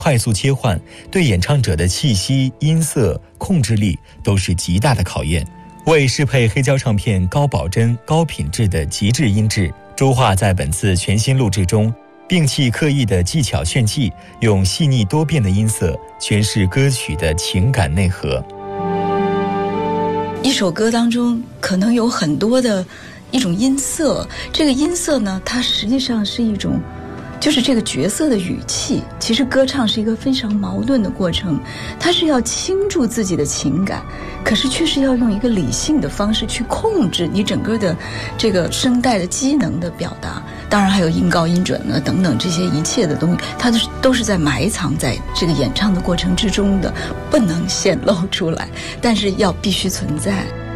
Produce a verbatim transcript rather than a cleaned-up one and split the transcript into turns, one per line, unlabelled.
快速切换，对演唱者的气息、音色、控制力都是极大的考验。为适配黑胶唱片高保真、高品质的极致音质，朱桦在本次全新录制中，摒弃刻意的技巧炫技，用细腻多变的音色诠释歌曲的情感内核。
一首歌当中可能有很多的一种音色，这个音色呢，它实际上是一种就是这个角色的语气。其实歌唱是一个非常矛盾的过程，它是要倾注自己的情感，可是却是要用一个理性的方式去控制你整个的这个声带的机能的表达。当然还有音高音准呢等等，这些一切的东西它都是都是在埋藏在这个演唱的过程之中的，不能显露出来，但是要必须存在。